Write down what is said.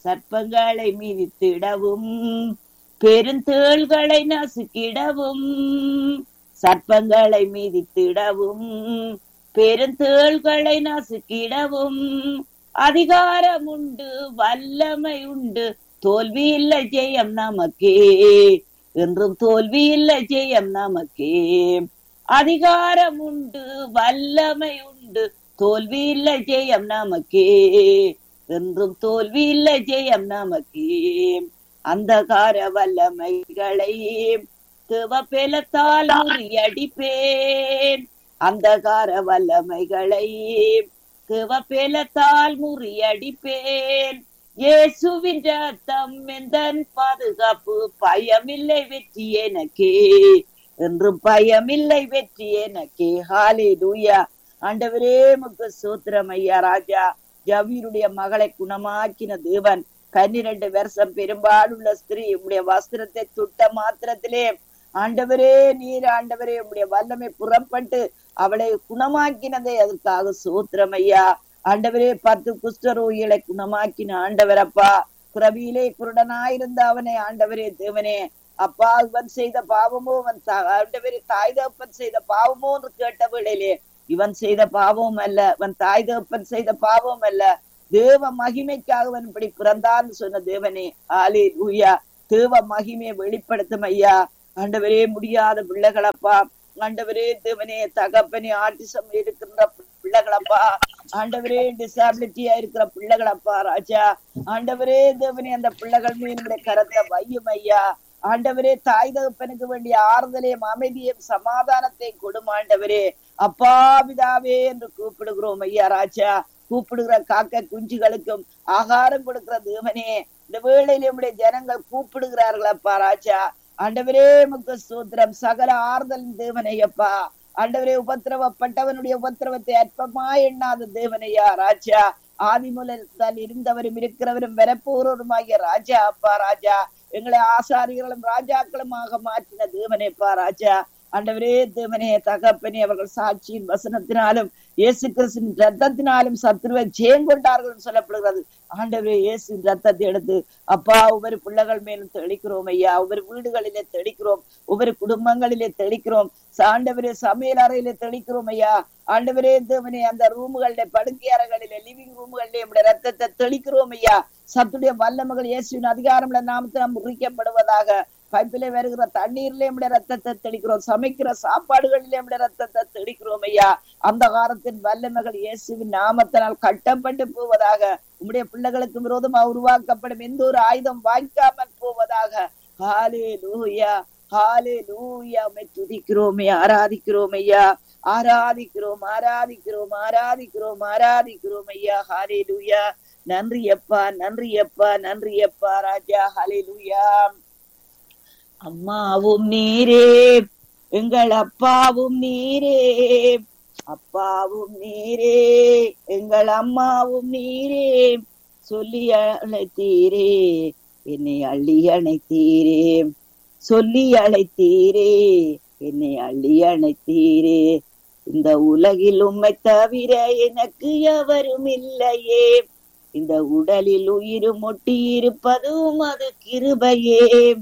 சர்ப்பங்களை மிதித்திடவும் பெருந்தேள்களை நசுக்கிடவும், சர்ப்பங்களை மிதித்திடவும் பெருந்தேள்களை நசுக்கிடவும் அதிகாரம் உண்டு, வல்லமை உண்டு, தோல்வி இல்லை ஜெயம் நமக்கே, என்றும் தோல்வி இல்லை ஜெயம் நமக்கே. அதிகாரம் உண்டு, வல்லமை உண்டு, தோல்வி இல்லை ஜெயம் நமக்கே, என்றும் தோல்வி இல்லை ஜெயம் நமக்கே. அந்தகார வல்லமைகளை தேவபலத்தால் முறியடிப்பேன், அந்தகார வல்லமைகளை தேவபலத்தால் முறியடிப்பேன். இயேசுவின் ரத்தம் எந்தன் பாதுகாப்பு, பயமில்லை வெற்றி எனக்கே, என்றும் பயமில்லை வெற்றி எனக்கே. ஹல்லேலூயா. ஆண்டவரே உமக்கு ஸ்தோத்திரம் ஐயா. ராஜா ஜவீருடைய மகளை குணமாக்கின தேவன், 12 வருஷம் பெரும்பாலுள்ள ஸ்திரீ உம்முடைய வஸ்திரத்தை தொட்ட மாத்திரத்திலே ஆண்டவரே நீர் ஆண்டவரே உம்முடைய வல்லமை புறப்பட்டு அவளை குணமாக்கினதை அதற்காக ஸ்தோத்திரம் ஐயா. ஆண்டவரே 10 குஷ்டரோகிகளை குணமாக்கின ஆண்டவர் அப்பா, பிறவியிலே குருடனாயிருந்த அவனை ஆண்டவரே தேவனே அப்பா, இவன் செய்த பாவமோ, அவன் ஆண்டவரே தாய் தகப்பன் செய்த பாவமோ என்று கேட்ட வேளையிலே, இவன் செய்த பாவம் அல்ல, இவன் தாய் தகப்பன் செய்த பாவம் அல்ல, தேவ மகிமைக்காக அவன் இப்படி பிறந்தான்னு சொன்ன தேவனே. ஹல்லேலூயா. தேவ மகிமையை வெளிப்படுத்தும் ஐயா. ஆண்டவரே முடியாத பிள்ளைகளப்பா, ஆண்டவரே தேவனே தகப்பனே ஆட்டிசம் இருக்கின்ற பிள்ளைகளப்பா, ஆண்டவரே டிசபிலிட்டியா இருக்கிற பிள்ளைகளப்பா ராஜா, ஆண்டவரே தேவனே அந்த பிள்ளைகள் மீது கரத்தை வையும் ஐயா. ஆண்டவரே தாய் தகப்பனுக்கு வேண்டிய ஆறுதலையும் அமைதியும் சமாதானத்தை கொடும் ஆண்டவரே. அப்பா பிதாவே என்று கூப்பிடுகிறோம் ஐயா ராஜா. கூப்பிடுகிற காக்க குஞ்சுகளுக்கும் ஆகாரம் கொடுக்கிற தேவனே, இந்த வேளையில நம்முடைய ஜனங்கள் கூப்பிடுகிறார்கள் அப்பா ராஜா. ஆண்டவரே உமக்கு ஸ்தோத்திரம். சகல ஆறுதல் தேவனையப்பா, ஆண்டவரே உபத்திரவப்பட்டவனுடைய உபத்திரவத்தை அற்பமா எண்ணாத தேவனையா ராஜா. ஆதி முதல் இருந்தவரும் இருக்கிறவரும் வரப்போறவருமாகிய ராஜா அப்பா ராஜா, எங்களை ஆசாரியர்களும் ராஜாக்களுமாக மாற்றின தேவனேப்பா ராஜா. ஆண்டவரே தேவனே தகப்பனே, அவர்கள் சாட்சியின் வசனத்தினாலும் இயேசு கிறிஸ்துவின் ரத்தத்தினாலும் சத்துருவை ஜெயம் கொண்டார்கள் சொல்லப்படுகிறது. ஆண்டவரே இயேசு ரத்தத்தை எடுத்து அப்பா ஒவ்வொரு பிள்ளைகள் மேலும் தெளிக்கிறோம் ஐயா, ஒவ்வொரு வீடுகளிலே தெளிக்கிறோம், ஒவ்வொரு குடும்பங்களிலே தெளிக்கிறோம், ஆண்டவரே சமையல் அறையிலே தெளிக்கிறோம் ஐயா. ஆண்டவரே தேவனே அந்த ரூமுகளிலே படுக்கை அறைகளிலே லிவிங் ரூமுகளிலே நம்முடைய ரத்தத்தை தெளிக்கிறோம் ஐயா. சத்துடைய வல்லமைகள் இயேசுவின் அதிகாரமுள்ள நாமத்தில் முறிக்கப்படுவதாக. பைப்பிலே வருகிற தண்ணீர்ல நம்முடைய ரத்தத்தை தெளிக்கிறோம், சமைக்கிற சாப்பாடுகளிலே நம்முடைய ரத்தத்தை தெளிக்கிறோம் ஐயா. அந்த காலத்தின் வல்லமைகள் இயேசுவின் நாமத்தினால் கட்டப்பட்டு போவதாக. உம்முடைய பிள்ளைகளுக்கு விரோதமாக உருவாக்கப்படும் எந்த ஒரு ஆயுதம் வாய்க்காமல் போவதாக. ஹல்லேலூயா, ஹல்லேலூயா. உம்மை துதிக்கிறோமே, ஆராதிக்கிறோம் ஐயா, ஆராதிக்கிறோம், ஆராதிக்கிறோம், ஆராதிக்கிறோம், ஆராதிக்கிறோம் ஐயா. ஹல்லேலூயா. நன்றி அப்பா, நன்றி அப்பா, நன்றி அப்பா ராஜா. ஹல்லேலூயா. அம்மாவும் நீரே, எங்கள் அப்பாவும் நீரே, அப்பாவும் நீரே, எங்கள் அம்மாவும் நீரே, சொல்லி அழைத்தீரே, என்னை அள்ளி அணைத்தீரே, சொல்லி அழைத்தீரே, என்னை அள்ளி அணைத்தீரே. இந்த உலகில் உம்மை தவிர எனக்கு எவரும் இல்லையே, இந்த உடலில் உயிரும் ஒட்டி இருப்பதும் அது கிருபையே.